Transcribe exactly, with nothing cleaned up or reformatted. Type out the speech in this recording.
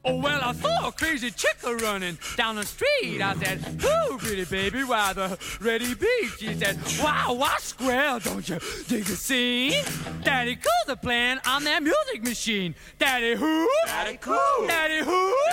Oh, well, I saw a crazy chick running down the street. I said, "Ooh, pretty baby, why the ready beat?" She said, "Wow, what square, don't you dig the scene? Daddy cool the playing on that music machine. Daddy who? Daddy cool. Daddy who?